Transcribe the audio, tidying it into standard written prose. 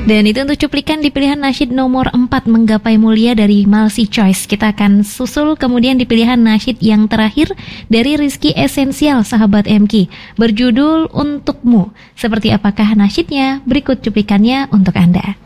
Dan itu untuk cuplikan di pilihan nasyid nomor 4 Menggapai Mulia dari Malsi Choice. Kita akan susul kemudian di pilihan nasyid yang terakhir dari Rizky Esensial sahabat MK berjudul Untukmu. Seperti apakah nasyidnya? Berikut cuplikannya untuk Anda.